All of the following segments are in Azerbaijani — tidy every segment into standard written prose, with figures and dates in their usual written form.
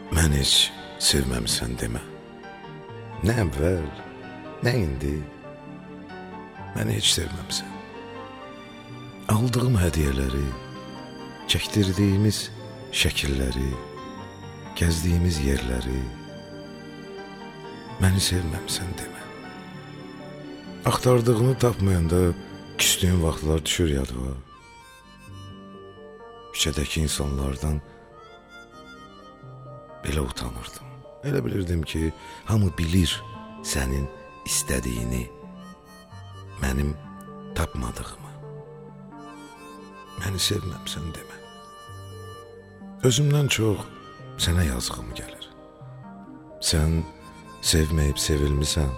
Mən heç sevməmisən demə. Nə əvvəl, nə indi. Məni heç sevməmisən. Aldığım hədiyyələri, çəkdirdiyimiz şəkilləri, gəzdiyimiz yerləri, məni sevməmisən demə. Axtardığını tapmayanda küstüyün vaxtlar düşür yadıma. Küçədəki insanlardan belə utanırdım. Elə bilirdim ki, hamı bilir sənin istədiyini, mənim tapmadığımı. Məni sevməmisən demə. Özümdən çox sənə yazığım gəlir. Sən sevməyib sevilmisən.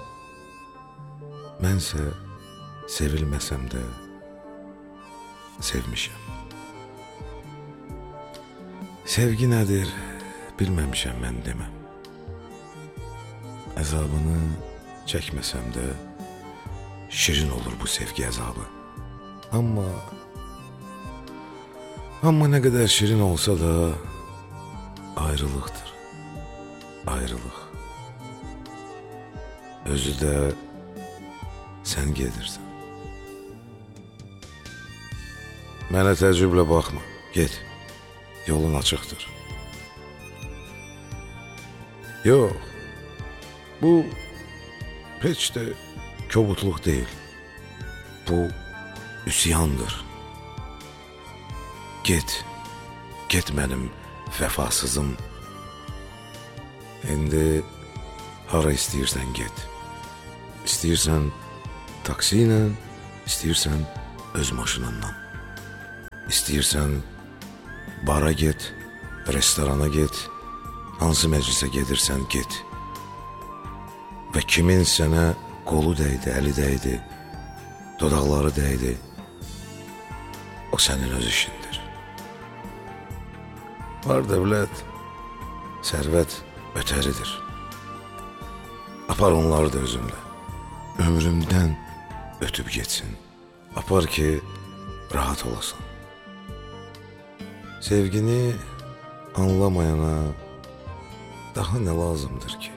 Mənsə sevilməsəm də sevmişəm. Sevgi nədir bilməmişəm mən deməm. Əzabını çəkməsəm də şirin olur bu sevgi əzabı. Amma nə qədər şirin olsa da ayrılıqdır. Ayrılıq. Özü də sən gedirsən. Mənə təəccüblə baxma, get. Yolun açıqdır. Yox, bu heç də kobudluq deyil. Bu üsyandır. Get mənim vəfasızım. İndi hara istəyirsən get. İstəyirsən taksi ilə, istəyirsən öz maşınından. İstəyirsən bara get, restorana get, hansı məclisə gedirsən get. Və kimin sənə qolu dəydi, əli dəydi, dodaqları dəydi, o sənin öz işindir. Var dövlət, sərvət ötəridir. Apar onları da özümlə. Ömrümdən ötüb getsin. Apar ki, rahat olasın. Sevgini anlamayana daha nə lazımdır ki?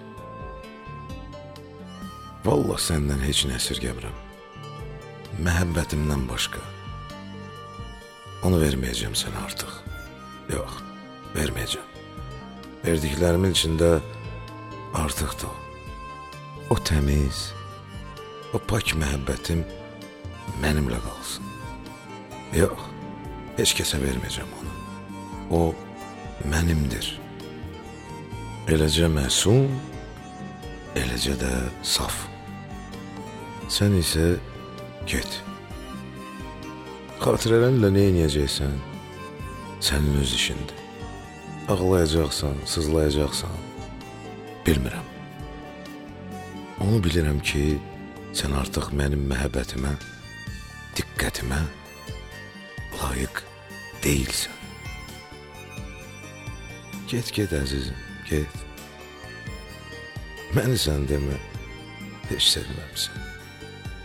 Vallahi səndən heç nə əsirgəmirəm. Məhəbbətimdən başqa. Onu verməyəcəm sənə artıq. Yox, verməyəcəm. Verdiklərimin içində artıqdır o. O təmiz, o pak məhəbbətim mənimlə qalsın. Yox, heç kəsə verməyəcəm onu. O mənimdir. Eləcə məsum, eləcə də saf. Sən isə get. Xatirələnlə nə edəcəksən? Sənin öz işindir. Ağlayacaqsan, sızlayacaqsan, bilmirəm. Onu bilirəm ki, sən artıq mənim məhəbbətimə, diqqətimə layiq deyilsən. Get əzizim, get. Məni sən demə, heç sevməmsən.